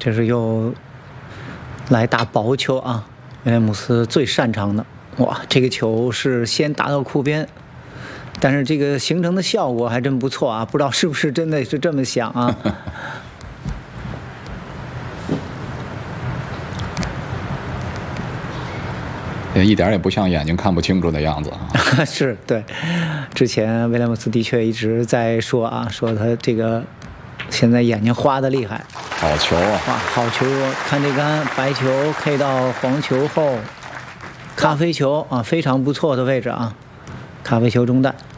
这是又来打薄球啊，威廉姆斯最擅长的。哇，这个球是先打到库边，但是这个形成的效果还真不错啊，不知道是不是真的是这么想啊？ 也一点也不像眼睛看不清楚的样子啊。 是对，之前威廉姆斯的确一直在说啊，说他这个现在眼睛花的厉害。 好球啊！ 哇，好球！看这杆白球 K 到黄球后，咖啡球啊，非常不错的位置啊，咖啡球中弹。